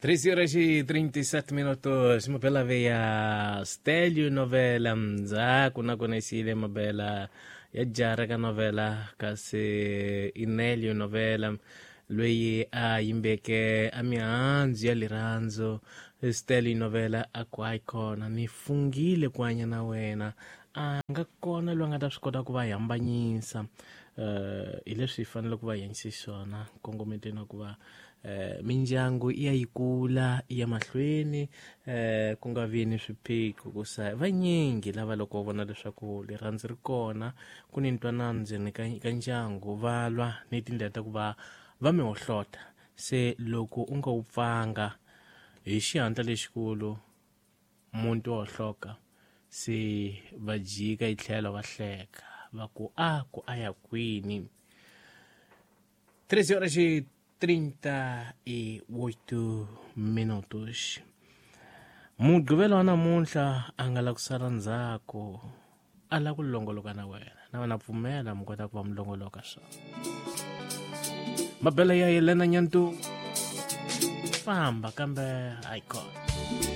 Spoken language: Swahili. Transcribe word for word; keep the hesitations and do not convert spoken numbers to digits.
treze horas e trinta e sete minutos, uma bela veia Stélio novela mzaku na conhecida uma bela ya jaraka novela kasi Inélio novela loyi a yimbeke a mihandzu ya lirandzo Stélio novela akwa ikona ni fungile kwanya na wena a nga kona lo nga ta swi kota ku va hambanyisa uh, hi leswi hi fanele ku va hanyisa swona kongometeni ku va Uh, mindyangu iya yi kula iya mahlweni uh, ku nga vi ni swiphiqo kusa vanyingi lava loko vona leswaku lirhandzu ri kona ku ni ntwanano ndzeni ka, ka ndyangu va lwa ni tindlela ta ku va va mi hohlota se loko u nga wu pfanga hi xihatla lexikulu munti wa hloka se va jika yi tlhela va hleka va ku a ku aya kwini treze horas e trinta e oito minutos. Mugqivela wa namuntlha a nga la ku sala ndzhaku a la ku longoloka na wena na wena pfumela mi kota ku va mi longoloka swona mabela ya Yelena Nyantu famba kambe icon